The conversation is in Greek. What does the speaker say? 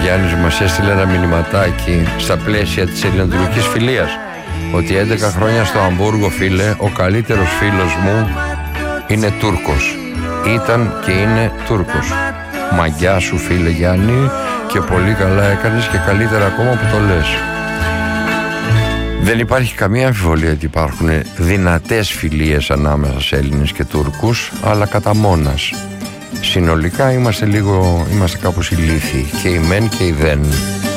Γιάννης μας έστειλε ένα μηνυματάκι στα πλαίσια της ελληνοτουρκικής φιλίας, ότι 11 χρόνια στο Αμβούργο, φίλε, ο καλύτερος φίλος μου είναι Τούρκος. Ήταν και είναι Τούρκος. Μαγιά σου, φίλε Γιάννη, και πολύ καλά έκανες, και καλύτερα ακόμα που το λες. Δεν υπάρχει καμία αμφιβολία ότι υπάρχουν δυνατές φιλίες ανάμεσα σε Έλληνες και Τούρκους, αλλά κατά μόνας. Συνολικά είμαστε κάπως ηλίθιοι, και οι μεν και οι δεν.